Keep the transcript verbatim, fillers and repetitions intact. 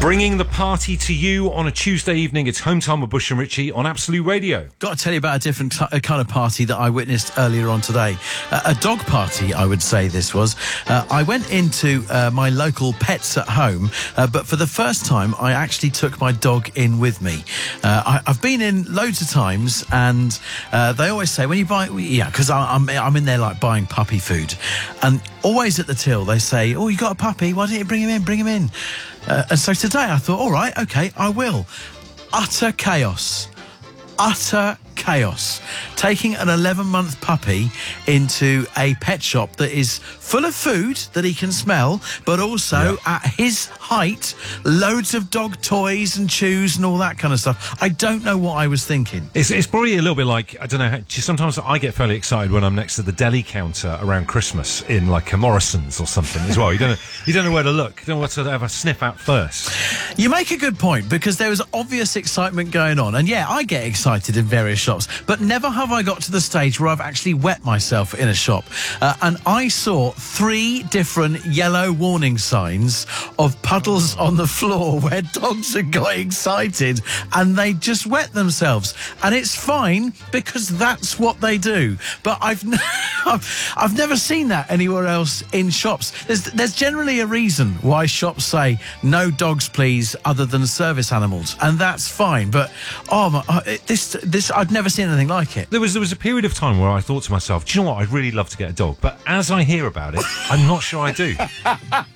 Bringing the party to you on a Tuesday evening. It's Home Time with Bush and Richie on Absolute Radio. Got to tell you about a different t- kind of party that I witnessed earlier on today. Uh, a dog party, I would say this was. Uh, I went into uh, my local Pets at Home, uh, but for the first time, I actually took my dog in with me. Uh, I, I've been in loads of times, and uh, they always say, when you buy... Yeah, because I'm, I'm in there, like, buying puppy food. And always at the till, they say, oh, you got a puppy? Why don't you bring him in? Bring him in. Uh, and so today I thought, all right, OK, I will. Utter chaos. Utter chaos. Taking an eleven-month puppy into a pet shop that is full of food that he can smell, but also, yeah, at his height, loads of dog toys and chews and all that kind of stuff. I don't know what I was thinking. It's, it's probably a little bit like, I don't know, sometimes I get fairly excited when I'm next to the deli counter around Christmas in like a Morrison's or something as well. You don't know, you don't know where to look. You don't know what to have a sniff at first. You make a good point, because there was obvious excitement going on. And yeah, I get excited in various shops, but never have I got to the stage where I've actually wet myself in a shop. Uh, and I saw three different yellow warning signs of puddles on the floor where dogs had got excited and they just wet themselves. And it's fine, because that's what they do. But I've n- I've never seen that anywhere else in shops. There's, there's generally a reason why shops say no dogs, please, other than service animals, and that's fine. But oh my, this this I've never seen anything like it. There was there was a period of time where I thought to myself, do you know what? I'd really love to get a dog, but as I hear about it, I'm not sure I do.